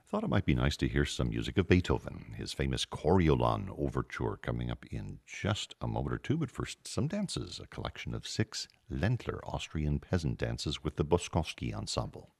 Thought it might be nice to hear some music of Beethoven, his famous Coriolan Overture coming up in just a moment or two. But first, some dances, a collection of 6 Ländler Austrian peasant dances with the Boskowski Ensemble.